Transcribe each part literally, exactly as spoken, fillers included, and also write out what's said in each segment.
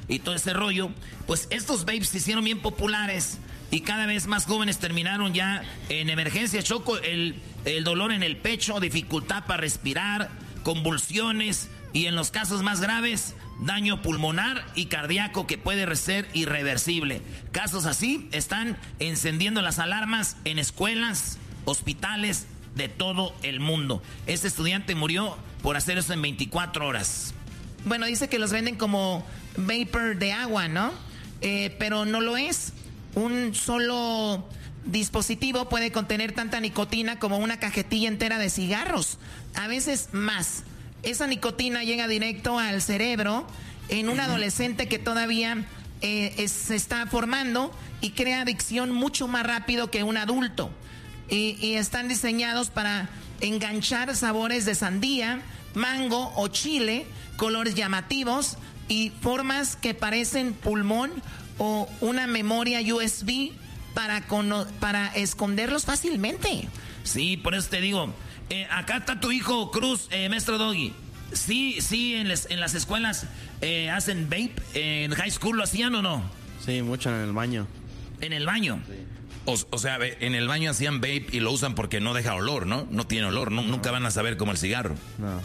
y todo ese rollo, pues estos vapes se hicieron bien populares y cada vez más jóvenes terminaron ya en emergencia. Choco, el, el dolor en el pecho, dificultad para respirar, convulsiones y en los casos más graves, daño pulmonar y cardíaco que puede ser irreversible. Casos así están encendiendo las alarmas en escuelas, hospitales de todo el mundo. Este estudiante murió por hacer eso en veinticuatro horas. Bueno, dice que los venden como vapor de agua, ¿no? Eh, pero no lo es. Un solo dispositivo puede contener tanta nicotina como una cajetilla entera de cigarros. A veces más. Esa nicotina llega directo al cerebro en un adolescente que todavía eh, es, se está formando y crea adicción mucho más rápido que un adulto. Y, y están diseñados para enganchar sabores de sandía, mango o chile, colores llamativos y formas que parecen pulmón o una memoria U S B para, cono- para esconderlos fácilmente. Sí, por eso te digo, eh, acá está tu hijo Cruz, eh, maestro Doggy. Sí, sí, en, les, en las escuelas eh, hacen vape. Eh, ¿En high school lo hacían o no? Sí, mucho en el baño. ¿En el baño? Sí. O, o sea, en el baño hacían vape y lo usan porque no deja olor, ¿no? No tiene olor, no, no. Nunca van a saber como el cigarro. No.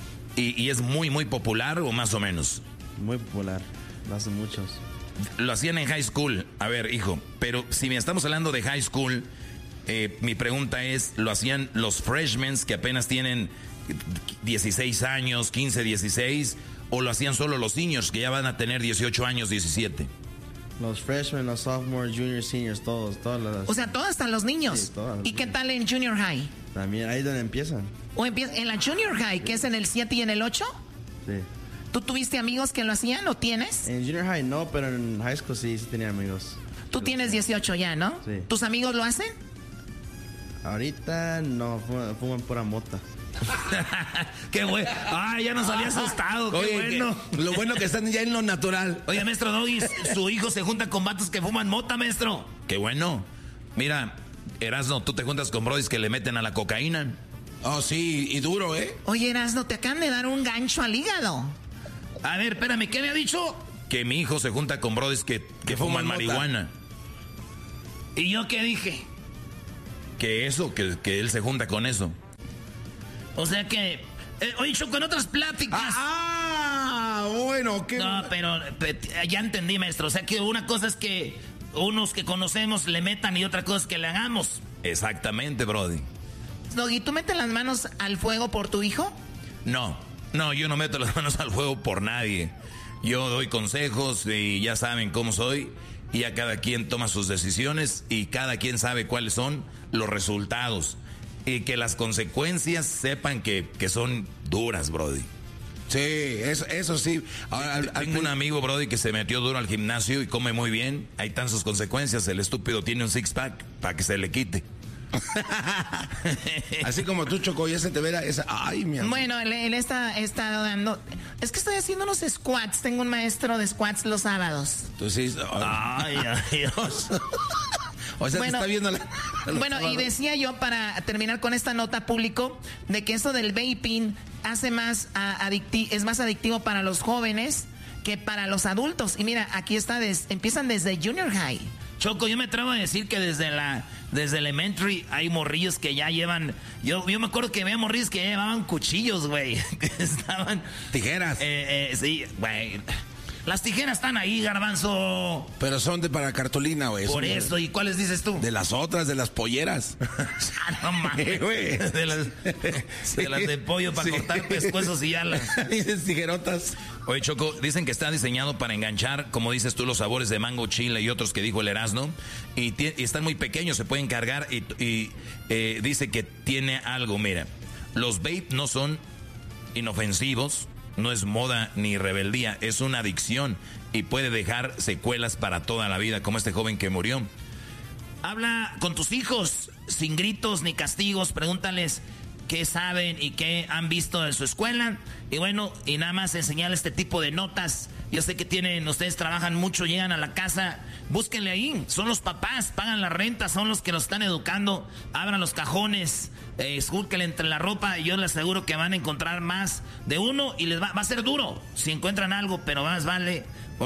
¿Y, y es muy, muy popular o más o menos? Muy popular, lo hacen muchos. Lo hacían en high school. A ver, hijo, pero si me estamos hablando de high school, eh, mi pregunta es, ¿lo hacían los freshmen que apenas tienen dieciséis años, quince, dieciséis? ¿O lo hacían solo los seniors que ya van a tener dieciocho años, diecisiete? Los freshmen, los sophomores, juniors, seniors, todos, todas las... O sea, todos están los niños. Sí, todas. ¿Y qué tal en junior high? También, ahí es donde empiezan. ¿O empieza en la junior high, que es en el siete y en el ocho? Sí. ¿Tú tuviste amigos que lo hacían o tienes? En junior high no, pero en high school sí, sí tenía amigos. Tú tienes dieciocho ya, ¿no? Sí. ¿Tus amigos lo hacen? Ahorita no, fuman, fuman pura mota. Qué bueno. Ay, ya nos había asustado. Qué Oye, bueno. que, lo bueno que están ya en lo natural. Oye, maestro Doggy, su hijo se junta con vatos que fuman mota, maestro. Qué bueno. Mira, Erasno, tú te juntas con brodis que le meten a la cocaína. Oh, sí, y duro, ¿eh? Oye, Erasno, te acaban de dar un gancho al hígado. A ver, espérame, ¿qué me ha dicho? Que mi hijo se junta con brodis que, que fuman, fuman marihuana. ¿Y yo qué dije? Que eso, que, que él se junta con eso. O sea que... Eh, oye, Choco, en otras pláticas... Ah, ah bueno, qué... No, pero, pero ya entendí, maestro. O sea que una cosa es que unos que conocemos le metan y otra cosa es que le hagamos. Exactamente, brody. Doggy, ¿tú metes las manos al fuego por tu hijo? No, no, yo no meto las manos al fuego por nadie. Yo doy consejos y ya saben cómo soy. Y ya cada quien toma sus decisiones y cada quien sabe cuáles son los resultados. Y que las consecuencias sepan que, que son duras, brody. Sí, eso, eso sí. Ahora, al, al Tengo un amigo, brody, que se metió duro al gimnasio y come muy bien. Ahí están sus consecuencias. El estúpido tiene un six-pack para que se le quite. Así como tú, Choco, ya se te verá esa... Ay, mi amor. Bueno, él, él está, está dando... Es que estoy haciendo unos squats. Tengo un maestro de squats los sábados. Entonces, Ay, ay, Dios. o sea, Bueno, te está viendo la... Bueno, y decía yo, para terminar con esta nota, público, de que eso del vaping hace más uh, adicti- es más adictivo para los jóvenes que para los adultos. Y mira, aquí está, des- empiezan desde junior high. Choco, yo me atrevo a decir que desde la desde elementary hay morrillos que ya llevan... Yo, yo me acuerdo que había morrillos que llevaban cuchillos, güey. Que estaban... Tijeras. Eh, eh, sí, güey. Las tijeras están ahí, garbanzo. Pero son de para cartulina, güey. Por Son eso, de, ¿y cuáles dices tú? de las otras, de las polleras. Ah, no mames. güey. De las de, las de pollo para Sí. cortar pescuezos y alas. Dices tijerotas. Oye, Choco, dicen que está diseñado para enganchar, como dices tú, los sabores de mango, chile y otros que dijo el Erasmo. Y, tie- y están muy pequeños, se pueden cargar. Y, y eh, dice que tiene algo, mira. Los vape no son inofensivos, no es moda ni rebeldía, es una adicción y puede dejar secuelas para toda la vida, como este joven que murió. Habla con tus hijos, sin gritos ni castigos, pregúntales qué saben y qué han visto en su escuela. Y bueno, y nada más enseñar este tipo de notas. Yo sé que tienen, ustedes trabajan mucho, llegan a la casa, búsquenle ahí. Son los papás, pagan la renta, son los que nos están educando. Abran los cajones, eh, escúrquenle entre la ropa y yo les aseguro que van a encontrar más de uno y les va, va a ser duro si encuentran algo, pero más vale